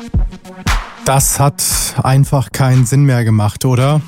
Das hat einfach keinen Sinn mehr gemacht, oder?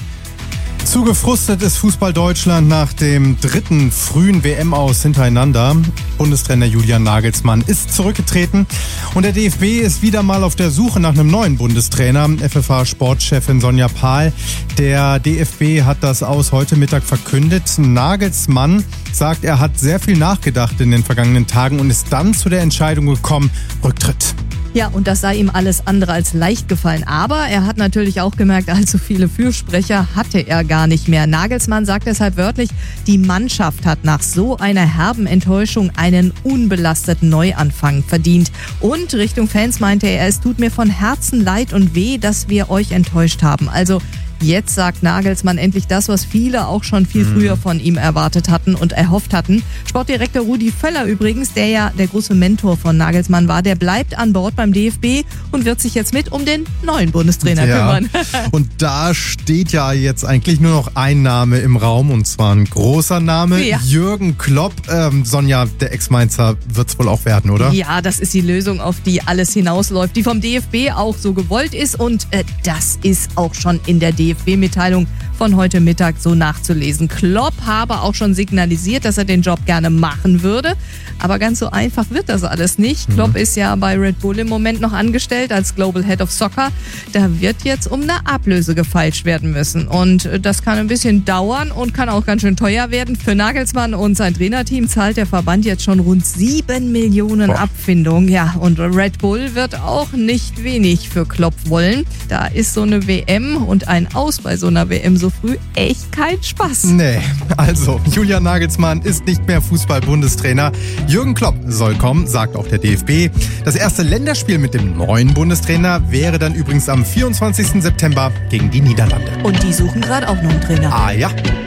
Zu gefrustet ist Fußball Deutschland nach dem dritten frühen WM-Aus hintereinander. Bundestrainer Julian Nagelsmann ist zurückgetreten und der DFB ist wieder mal auf der Suche nach einem neuen Bundestrainer. FFH-Sportchefin Sonja Pahl. Der DFB hat das Aus heute Mittag verkündet. Nagelsmann sagt, er hat sehr viel nachgedacht in den vergangenen Tagen und ist dann zu der Entscheidung gekommen, Rücktritt. Ja, und das sei ihm alles andere als leicht gefallen. Aber er hat natürlich auch gemerkt, allzu viele Fürsprecher hatte er gar nicht mehr. Nagelsmann sagt deshalb wörtlich, die Mannschaft hat nach so einer herben Enttäuschung einen unbelasteten Neuanfang verdient. Und Richtung Fans meinte er, es tut mir von Herzen leid und weh, dass wir euch enttäuscht haben. Also jetzt sagt Nagelsmann endlich das, was viele auch schon viel früher von ihm erwartet hatten und erhofft hatten. Sportdirektor Rudi Völler übrigens, der ja der große Mentor von Nagelsmann war, der bleibt an Bord beim DFB und wird sich jetzt mit um den neuen Bundestrainer kümmern. Und da steht ja jetzt eigentlich nur noch ein Name im Raum und zwar ein großer Name, Jürgen Klopp. Sonja, der Ex-Mainzer wird es wohl auch werden, oder? Ja, das ist die Lösung, auf die alles hinausläuft, die vom DFB auch so gewollt ist und das ist auch schon in der DFB-Mitteilung von heute Mittag so nachzulesen. Klopp habe auch schon signalisiert, dass er den Job gerne machen würde. Aber ganz so einfach wird das alles nicht. Klopp ist ja bei Red Bull im Moment noch angestellt als Global Head of Soccer. Da wird jetzt um eine Ablöse gefeilscht werden müssen. Und das kann ein bisschen dauern und kann auch ganz schön teuer werden. Für Nagelsmann und sein Trainerteam zahlt der Verband jetzt schon rund 7 Millionen Abfindung. Ja, und Red Bull wird auch nicht wenig für Klopp wollen. Da ist so eine WM und ein Aus bei so einer WM so früh echt kein Spaß. Nee, also Julian Nagelsmann ist nicht mehr Fußball-Bundestrainer. Jürgen Klopp soll kommen, sagt auch der DFB. Das erste Länderspiel mit dem neuen Bundestrainer wäre dann übrigens am 24. September gegen die Niederlande. Und die suchen gerade auch noch einen Trainer. Ah ja.